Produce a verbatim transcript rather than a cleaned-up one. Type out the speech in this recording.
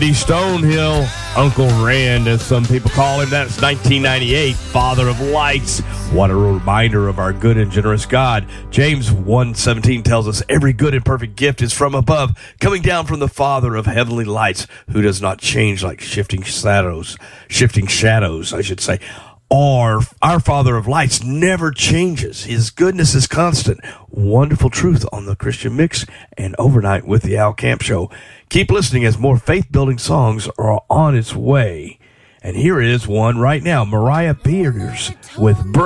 Randy Stonehill, Uncle Rand, as some people call him. That's nineteen ninety-eight, Father of Lights. What a reminder of our good and generous God. James one seventeen tells us every good and perfect gift is from above, coming down from the Father of heavenly lights, who does not change like shifting shadows, shifting shadows, I should say. Our, our Father of Lights never changes. His goodness is constant. Wonderful truth on the Christian Mix and overnight with the Al Camp Show. Keep listening as more faith-building songs are on its way. And here is one right now, Mariah Peters with